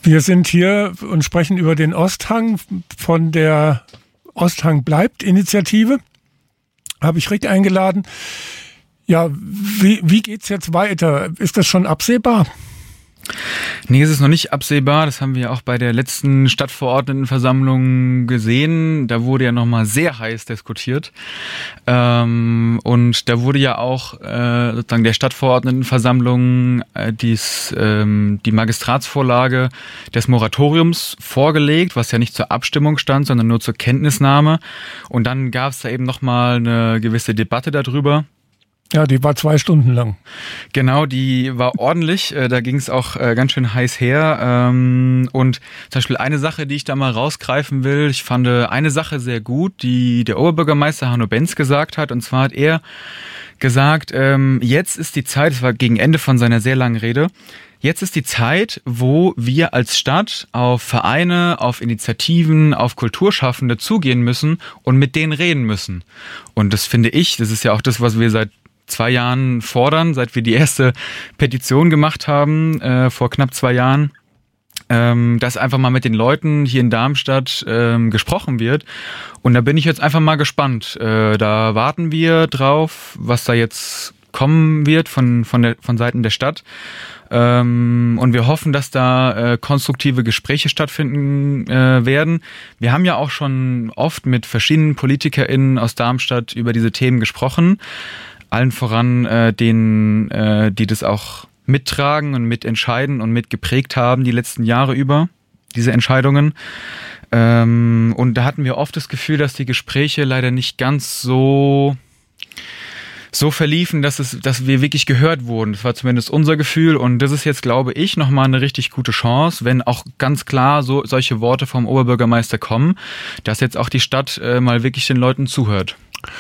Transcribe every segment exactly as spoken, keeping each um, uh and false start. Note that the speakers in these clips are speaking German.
Wir sind hier und sprechen über den Osthang von der Osthang bleibt Initiative. Habe ich Rick eingeladen. Ja, wie, wie geht's jetzt weiter? Ist das schon absehbar? Nee, es ist noch nicht absehbar. Das haben wir auch bei der letzten Stadtverordnetenversammlung gesehen. Da wurde ja nochmal sehr heiß diskutiert. Ähm, und da wurde ja auch äh, sozusagen der Stadtverordnetenversammlung äh, dies, ähm, die Magistratsvorlage des Moratoriums vorgelegt, was ja nicht zur Abstimmung stand, sondern nur zur Kenntnisnahme. Und dann gab es da eben nochmal eine gewisse Debatte darüber. Ja, die war zwei Stunden lang. Genau, die war ordentlich. Da ging es auch ganz schön heiß her. Und zum Beispiel eine Sache, die ich da mal rausgreifen will, ich fand eine Sache sehr gut, die der Oberbürgermeister Hanno Benz gesagt hat. Und zwar hat er gesagt, jetzt ist die Zeit, das war gegen Ende von seiner sehr langen Rede, jetzt ist die Zeit, wo wir als Stadt auf Vereine, auf Initiativen, auf Kulturschaffende zugehen müssen und mit denen reden müssen. Und das finde ich, das ist ja auch das, was wir seit zwei Jahren fordern, seit wir die erste Petition gemacht haben, äh, vor knapp zwei Jahren, ähm, dass einfach mal mit den Leuten hier in Darmstadt ähm, gesprochen wird. Und da bin ich jetzt einfach mal gespannt. Äh, da warten wir drauf, was da jetzt kommen wird von, von, der, von Seiten der Stadt. Ähm, und wir hoffen, dass da äh, konstruktive Gespräche stattfinden äh, werden. Wir haben ja auch schon oft mit verschiedenen PolitikerInnen aus Darmstadt über diese Themen gesprochen. Allen voran äh, denen, äh, die das auch mittragen und mitentscheiden und mitgeprägt haben die letzten Jahre über, diese Entscheidungen. Ähm, und da hatten wir oft das Gefühl, dass die Gespräche leider nicht ganz so so verliefen, dass es, dass wir wirklich gehört wurden. Das war zumindest unser Gefühl und das ist jetzt, glaube ich, nochmal eine richtig gute Chance, wenn auch ganz klar so solche Worte vom Oberbürgermeister kommen, dass jetzt auch die Stadt äh, mal wirklich den Leuten zuhört.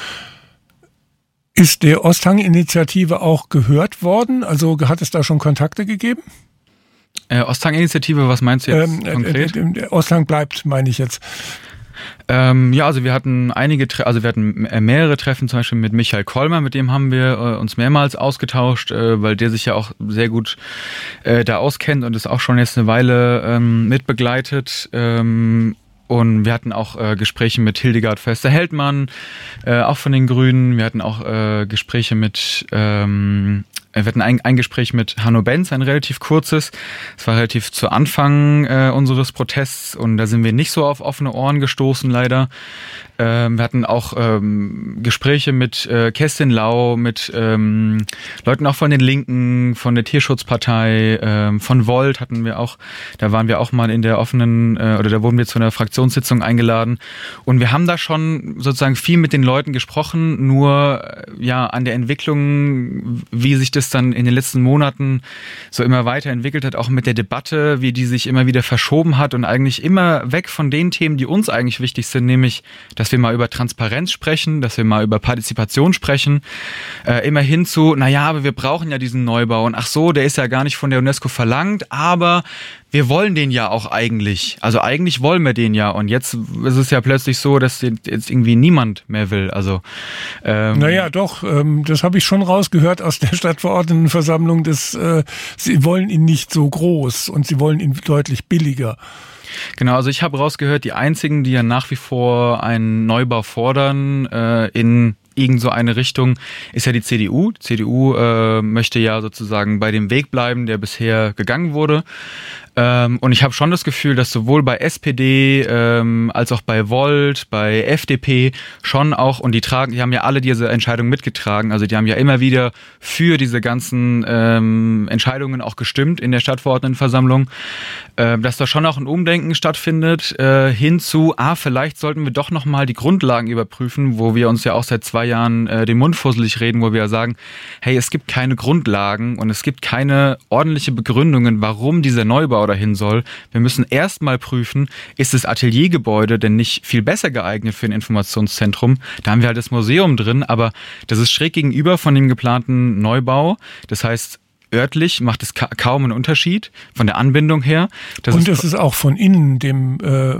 Ist der Osthang-Initiative auch gehört worden? Also hat es da schon Kontakte gegeben? Äh, Osthang-Initiative, was meinst du jetzt ähm, konkret? Äh, der Osthang bleibt, meine ich jetzt. Ähm, ja, also wir hatten einige, also wir hatten mehrere Treffen, zum Beispiel mit Michael Kollmer, mit dem haben wir äh, uns mehrmals ausgetauscht, äh, weil der sich ja auch sehr gut äh, da auskennt und ist auch schon jetzt eine Weile ähm, mitbegleitet. Ähm, Und wir hatten auch äh, Gespräche mit Hildegard Förster-Heldmann, äh, auch von den Grünen. Wir hatten auch äh, Gespräche mit, ähm, wir hatten ein, ein Gespräch mit Hanno Benz, ein relativ kurzes. Es war relativ zu Anfang äh, unseres Protests und da sind wir nicht so auf offene Ohren gestoßen, leider. Ähm, wir hatten auch ähm, Gespräche mit äh, Kerstin Lau, mit ähm, Leuten auch von den Linken, von der Tierschutzpartei, ähm, von Volt hatten wir auch, da waren wir auch mal in der offenen, äh, oder da wurden wir zu einer Fraktionssitzung eingeladen und wir haben da schon sozusagen viel mit den Leuten gesprochen, nur ja an der Entwicklung, wie sich das dann in den letzten Monaten so immer weiterentwickelt hat, auch mit der Debatte, wie die sich immer wieder verschoben hat und eigentlich immer weg von den Themen, die uns eigentlich wichtig sind, nämlich dass wir mal über Transparenz sprechen, dass wir mal über Partizipation sprechen, äh, immer hin zu, naja, aber wir brauchen ja diesen Neubau und ach so, der ist ja gar nicht von der UNESCO verlangt, aber wir wollen den ja auch eigentlich. Also eigentlich wollen wir den ja und jetzt ist es ja plötzlich so, dass den jetzt irgendwie niemand mehr will. Also ähm Naja, doch, ähm, das habe ich schon rausgehört aus der Stadtverordnetenversammlung, dass äh, sie wollen ihn nicht so groß und sie wollen ihn deutlich billiger. Genau, also ich habe rausgehört, die einzigen, die ja nach wie vor einen Neubau fordern äh, in irgend so eine Richtung, ist ja die C D U. Die C D U äh, möchte ja sozusagen bei dem Weg bleiben, der bisher gegangen wurde. Ähm, und ich habe schon das Gefühl, dass sowohl bei S P D ähm, als auch bei Volt, bei F D P schon auch, und die tragen, die haben ja alle diese Entscheidungen mitgetragen, also die haben ja immer wieder für diese ganzen ähm, Entscheidungen auch gestimmt in der Stadtverordnetenversammlung, äh, dass da schon auch ein Umdenken stattfindet, äh, hin zu, ah, vielleicht sollten wir doch nochmal die Grundlagen überprüfen, wo wir uns ja auch seit zwei Jahren äh, den Mund fusselig reden, wo wir ja sagen, hey, es gibt keine Grundlagen und es gibt keine ordentliche Begründungen, warum dieser Neubau dahin soll. Wir müssen erstmal prüfen, ist das Ateliergebäude denn nicht viel besser geeignet für ein Informationszentrum? Da haben wir halt das Museum drin, aber das ist schräg gegenüber von dem geplanten Neubau. Das heißt, örtlich macht es ka- kaum einen Unterschied von der Anbindung her. Das Und ist es ist auch von innen dem, äh,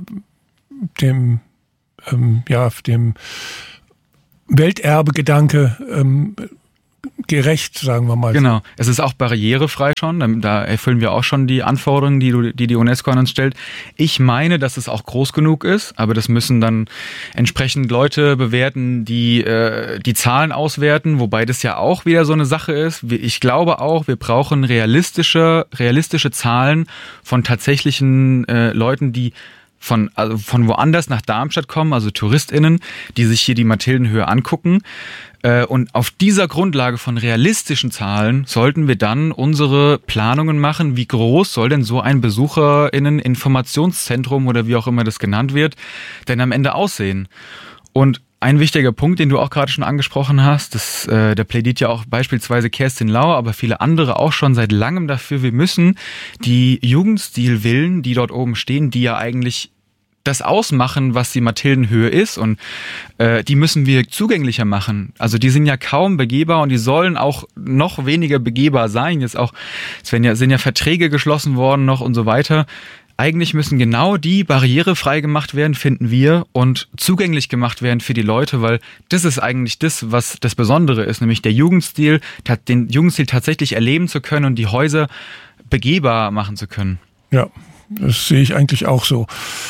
dem, ähm, ja, dem Welterbegedanke ähm, gerecht, sagen wir mal. Genau. Es ist auch barrierefrei schon. Da erfüllen wir auch schon die Anforderungen, die die, die UNESCO an uns stellt. Ich meine, dass es auch groß genug ist, aber das müssen dann entsprechend Leute bewerten, die äh, die Zahlen auswerten, wobei das ja auch wieder so eine Sache ist. Ich glaube auch, wir brauchen realistische, realistische Zahlen von tatsächlichen äh, Leuten, die von, also von woanders nach Darmstadt kommen, also TouristInnen, die sich hier die Mathildenhöhe angucken. Und auf dieser Grundlage von realistischen Zahlen sollten wir dann unsere Planungen machen. Wie groß soll denn so ein BesucherInnen-Informationszentrum oder wie auch immer das genannt wird, denn am Ende aussehen? Und ein wichtiger Punkt, den du auch gerade schon angesprochen hast, das, äh, der plädiert ja auch beispielsweise Kerstin Lauer, aber viele andere auch schon seit langem dafür, wir müssen die Jugendstilvillen, die dort oben stehen, die ja eigentlich das ausmachen, was die Mathildenhöhe ist, und äh, die müssen wir zugänglicher machen. Also die sind ja kaum begehbar und die sollen auch noch weniger begehbar sein. Jetzt auch, es werden ja, sind ja Verträge geschlossen worden noch und so weiter. Eigentlich müssen genau die barrierefrei gemacht werden, finden wir, und zugänglich gemacht werden für die Leute, weil das ist eigentlich das, was das Besondere ist, nämlich der Jugendstil, den Jugendstil tatsächlich erleben zu können und die Häuser begehbar machen zu können. Ja, das sehe ich eigentlich auch so.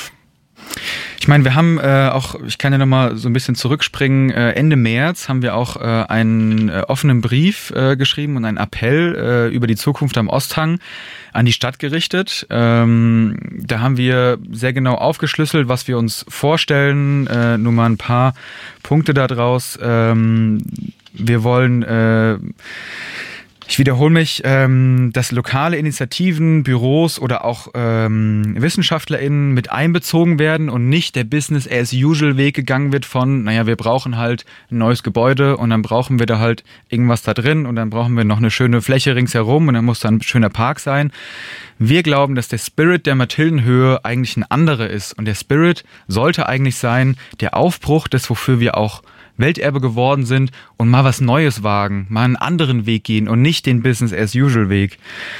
Ich meine, wir haben äh, auch, ich kann ja nochmal so ein bisschen zurückspringen, äh, Ende März haben wir auch äh, einen äh, offenen Brief äh, geschrieben und einen Appell äh, über die Zukunft am Osthang an die Stadt gerichtet. Ähm, da haben wir sehr genau aufgeschlüsselt, was wir uns vorstellen, äh, nur mal ein paar Punkte daraus. Ähm, wir wollen... Äh, Ich wiederhole mich, ähm, dass lokale Initiativen, Büros oder auch ähm, WissenschaftlerInnen mit einbezogen werden und nicht der Business-as-usual-Weg gegangen wird von, naja, wir brauchen halt ein neues Gebäude und dann brauchen wir da halt irgendwas da drin und dann brauchen wir noch eine schöne Fläche ringsherum und dann muss da ein schöner Park sein. Wir glauben, dass der Spirit der Mathildenhöhe eigentlich ein anderer ist, und der Spirit sollte eigentlich sein, der Aufbruch, das wofür wir auch Welterbe geworden sind, und mal was Neues wagen, mal einen anderen Weg gehen und nicht den Business-as-usual-Weg.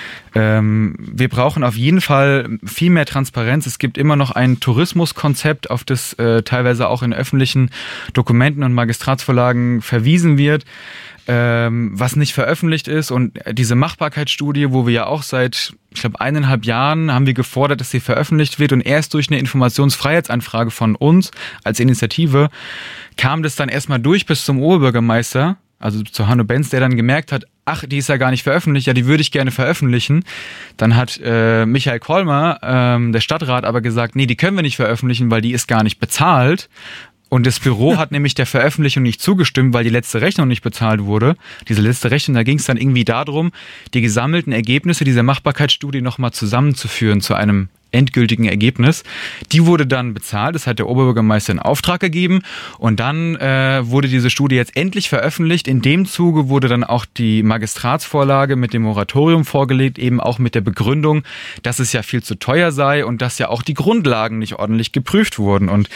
Ähm, wir brauchen auf jeden Fall viel mehr Transparenz. Es gibt immer noch ein Tourismuskonzept, auf das äh, teilweise auch in öffentlichen Dokumenten und Magistratsvorlagen verwiesen wird, ähm, was nicht veröffentlicht ist. Und diese Machbarkeitsstudie, wo wir ja auch seit, ich glaube, eineinhalb Jahren haben wir gefordert, dass sie veröffentlicht wird, und erst durch eine Informationsfreiheitsanfrage von uns als Initiative kam das dann erstmal durch bis zum Oberbürgermeister, also zu Hanno Benz, der dann gemerkt hat, ach, die ist ja gar nicht veröffentlicht, ja, die würde ich gerne veröffentlichen. Dann hat äh, Michael Kolmer, ähm, der Stadtrat, aber gesagt, nee, die können wir nicht veröffentlichen, weil die ist gar nicht bezahlt. Und das Büro hat nämlich der Veröffentlichung nicht zugestimmt, weil die letzte Rechnung nicht bezahlt wurde. Diese letzte Rechnung, da ging es dann irgendwie darum, die gesammelten Ergebnisse dieser Machbarkeitsstudie nochmal zusammenzuführen zu einem endgültigen Ergebnis. Die wurde dann bezahlt, das hat der Oberbürgermeister in Auftrag gegeben, und dann äh, wurde diese Studie jetzt endlich veröffentlicht. In dem Zuge wurde dann auch die Magistratsvorlage mit dem Moratorium vorgelegt, eben auch mit der Begründung, dass es ja viel zu teuer sei und dass ja auch die Grundlagen nicht ordentlich geprüft wurden. Und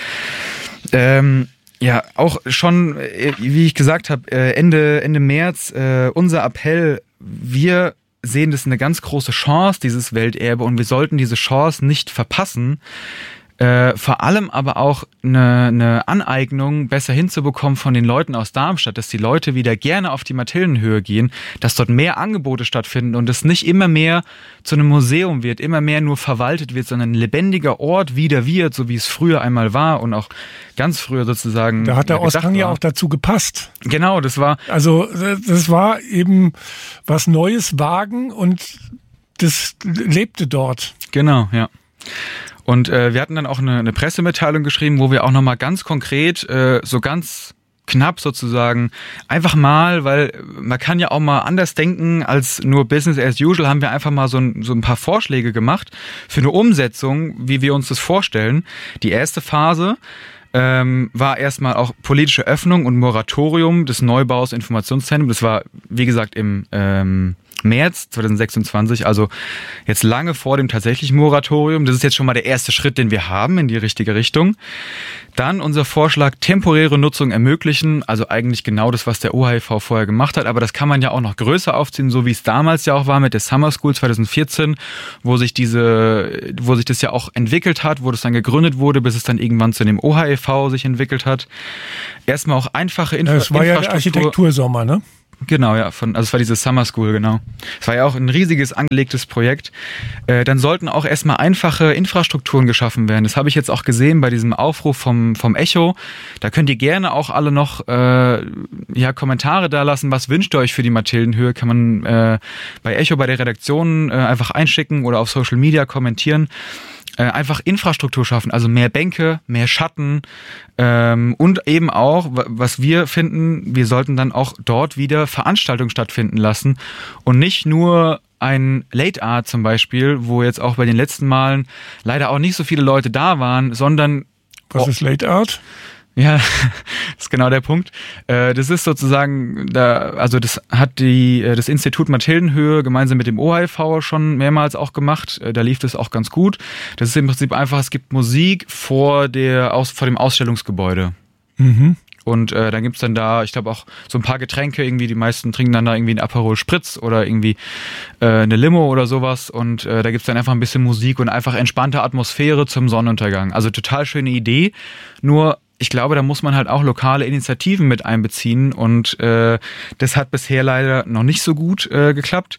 ähm, ja, auch schon, wie ich gesagt habe, Ende, Ende März, äh, unser Appell, wir sehen das eine ganz große Chance, dieses Welterbe, und wir sollten diese Chance nicht verpassen. Äh, vor allem aber auch eine, eine Aneignung besser hinzubekommen von den Leuten aus Darmstadt, dass die Leute wieder gerne auf die Mathildenhöhe gehen, dass dort mehr Angebote stattfinden und es nicht immer mehr zu einem Museum wird, immer mehr nur verwaltet wird, sondern ein lebendiger Ort wieder wird, so wie es früher einmal war und auch ganz früher sozusagen. Da hat der Osthang ja auch dazu gepasst. Genau, das war... Also das war eben was Neues wagen, und das lebte dort. Genau, ja. Und äh, wir hatten dann auch eine, eine Pressemitteilung geschrieben, wo wir auch nochmal ganz konkret, äh, so ganz knapp sozusagen, einfach mal, weil man kann ja auch mal anders denken als nur Business as usual, haben wir einfach mal so ein, so ein paar Vorschläge gemacht für eine Umsetzung, wie wir uns das vorstellen. Die erste Phase ähm, war erstmal auch politische Öffnung und Moratorium des Neubaus Informationszentrums. Das war, wie gesagt, im ähm, März zwanzig sechsundzwanzig, also jetzt lange vor dem tatsächlichen Moratorium. Das ist jetzt schon mal der erste Schritt, den wir haben in die richtige Richtung. Dann unser Vorschlag, temporäre Nutzung ermöglichen, also eigentlich genau das, was der O H I V vorher gemacht hat, aber das kann man ja auch noch größer aufziehen, so wie es damals ja auch war mit der Summer School zwanzig vierzehn, wo sich diese, wo sich das ja auch entwickelt hat, wo das dann gegründet wurde, bis es dann irgendwann zu dem O H I V sich entwickelt hat. Erstmal auch einfache Infra- das war Infrastruktur. Ja der Architektursommer, ne? Genau, ja, von, also es war diese Summer School, genau. Es war ja auch ein riesiges angelegtes Projekt. Äh, dann sollten auch erstmal einfache Infrastrukturen geschaffen werden. Das habe ich jetzt auch gesehen bei diesem Aufruf vom, vom Echo. Da könnt ihr gerne auch alle noch äh, ja, Kommentare da lassen. Was wünscht ihr euch für die Mathildenhöhe? Kann man äh, bei Echo, bei der Redaktion äh, einfach einschicken oder auf Social Media kommentieren. Einfach Infrastruktur schaffen, also mehr Bänke, mehr Schatten ähm, und eben auch, was wir finden, wir sollten dann auch dort wieder Veranstaltungen stattfinden lassen und nicht nur ein Late Art zum Beispiel, wo jetzt auch bei den letzten Malen leider auch nicht so viele Leute da waren, sondern... Was ist Late Art? Ja, das ist genau der Punkt. Das ist sozusagen, da, also das hat die, das Institut Mathildenhöhe gemeinsam mit dem O H V schon mehrmals auch gemacht. Da lief das auch ganz gut. Das ist im Prinzip einfach, es gibt Musik vor der, aus, vor dem Ausstellungsgebäude. Mhm. Und äh, dann gibt's dann da, ich glaube auch so ein paar Getränke, irgendwie die meisten trinken dann da irgendwie einen Aperol Spritz oder irgendwie äh, eine Limo oder sowas und äh, da gibt's dann einfach ein bisschen Musik und einfach entspannte Atmosphäre zum Sonnenuntergang. Also total schöne Idee, nur ich glaube, da muss man halt auch lokale Initiativen mit einbeziehen und äh, das hat bisher leider noch nicht so gut äh, geklappt.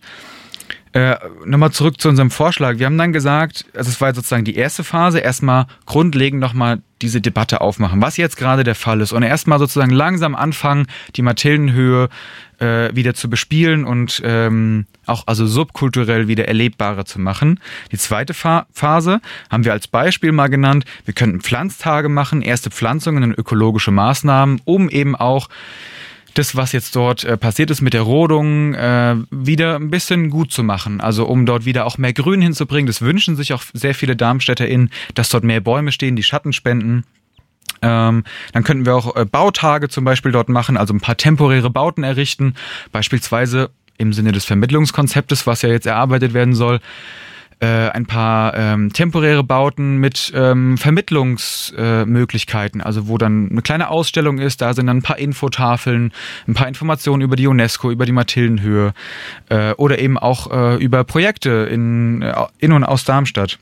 Äh, nochmal zurück zu unserem Vorschlag. Wir haben dann gesagt, also es war sozusagen die erste Phase, erstmal grundlegend nochmal diese Debatte aufmachen, was jetzt gerade der Fall ist und erstmal sozusagen langsam anfangen, die Mathildenhöhe äh, wieder zu bespielen und ähm, auch also subkulturell wieder erlebbarer zu machen. Die zweite Fa- Phase haben wir als Beispiel mal genannt, wir könnten Pflanztage machen, erste Pflanzungen und ökologische Maßnahmen, um eben auch das, was jetzt dort äh, passiert ist mit der Rodung, äh, wieder ein bisschen gut zu machen. Also um dort wieder auch mehr Grün hinzubringen. Das wünschen sich auch sehr viele DarmstädterInnen, dass dort mehr Bäume stehen, die Schatten spenden. Ähm, dann könnten wir auch äh, Bautage zum Beispiel dort machen, also ein paar temporäre Bauten errichten. Beispielsweise im Sinne des Vermittlungskonzeptes, was ja jetzt erarbeitet werden soll, äh, ein paar ähm, temporäre Bauten mit ähm, Vermittlungsmöglichkeiten, äh, also wo dann eine kleine Ausstellung ist, da sind dann ein paar Infotafeln, ein paar Informationen über die UNESCO, über die Mathildenhöhe äh, oder eben auch äh, über Projekte in, in und aus Darmstadt.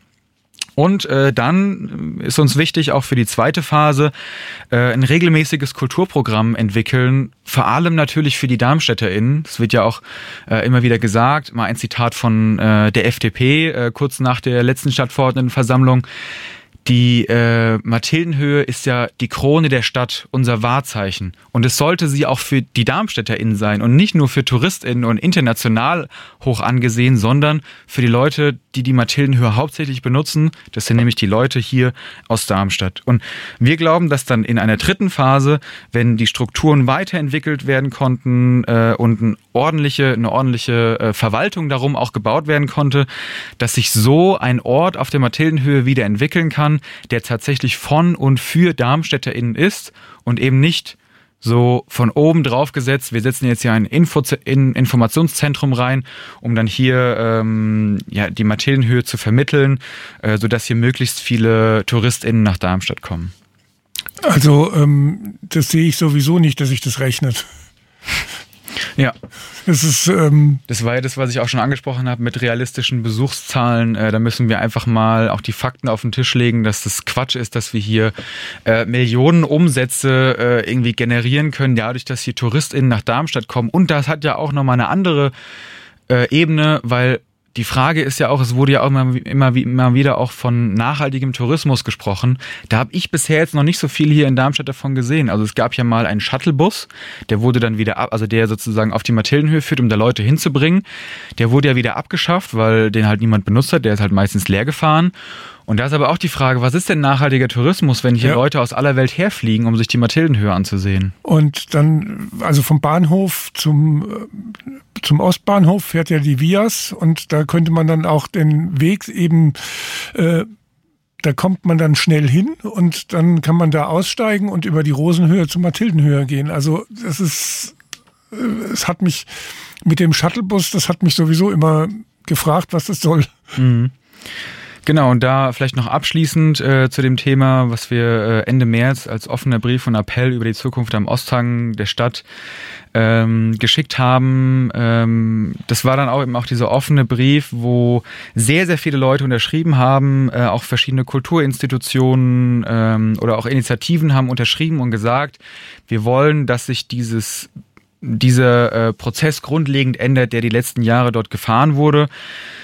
Und äh, dann ist uns wichtig, auch für die zweite Phase äh, ein regelmäßiges Kulturprogramm entwickeln, vor allem natürlich für die DarmstädterInnen. Das wird ja auch äh, immer wieder gesagt, mal ein Zitat von äh, der F D P, äh, kurz nach der letzten Stadtverordnetenversammlung. Die äh, Mathildenhöhe ist ja die Krone der Stadt, unser Wahrzeichen. Und es sollte sie auch für die DarmstädterInnen sein und nicht nur für TouristInnen und international hoch angesehen, sondern für die Leute, die die Mathildenhöhe hauptsächlich benutzen. Das sind nämlich die Leute hier aus Darmstadt. Und wir glauben, dass dann in einer dritten Phase, wenn die Strukturen weiterentwickelt werden konnten äh, und eine ordentliche, eine ordentliche äh, Verwaltung darum auch gebaut werden konnte, dass sich so ein Ort auf der Mathildenhöhe wieder entwickeln kann, der tatsächlich von und für DarmstädterInnen ist und eben nicht so von oben drauf gesetzt, wir setzen jetzt hier ein Info- in Informationszentrum rein, um dann hier ähm, ja, die Mathildenhöhe zu vermitteln, äh, sodass hier möglichst viele TouristInnen nach Darmstadt kommen. Also ähm, das sehe ich sowieso nicht, dass sich das rechnet. Ja. Das ist, ähm das war ja das, was ich auch schon angesprochen habe mit realistischen Besuchszahlen. Äh, da müssen wir einfach mal auch die Fakten auf den Tisch legen, dass das Quatsch ist, dass wir hier äh, Millionen Umsätze äh, irgendwie generieren können, dadurch, dass hier TouristInnen nach Darmstadt kommen. Und das hat ja auch nochmal eine andere äh, Ebene, weil die Frage ist ja auch, es wurde ja auch immer, immer, immer wieder auch von nachhaltigem Tourismus gesprochen. Da habe ich bisher jetzt noch nicht so viel hier in Darmstadt davon gesehen. Also es gab ja mal einen Shuttlebus, der wurde dann wieder ab, also der sozusagen auf die Mathildenhöhe führt, um da Leute hinzubringen. Der wurde ja wieder abgeschafft, weil den halt niemand benutzt hat. Der ist halt meistens leer gefahren. Und da ist aber auch die Frage, was ist denn nachhaltiger Tourismus, wenn hier ja. Leute aus aller Welt herfliegen, um sich die Mathildenhöhe anzusehen? Und dann, also vom Bahnhof zum, zum Ostbahnhof fährt ja die Vias und da könnte man dann auch den Weg eben, äh, da kommt man dann schnell hin und dann kann man da aussteigen und über die Rosenhöhe zur Mathildenhöhe gehen. Also das ist, äh, es hat mich mit dem Shuttlebus, das hat mich sowieso immer gefragt, was das soll. Mhm. Genau, und da vielleicht noch abschließend äh, zu dem Thema, was wir äh, Ende März als offener Brief und Appell über die Zukunft am Osthang der Stadt ähm, geschickt haben. Ähm, das war dann auch eben auch dieser offene Brief, wo sehr, sehr viele Leute unterschrieben haben, äh, auch verschiedene Kulturinstitutionen ähm, oder auch Initiativen haben unterschrieben und gesagt, wir wollen, dass sich dieses dieser äh, Prozess grundlegend ändert, der die letzten Jahre dort gefahren wurde.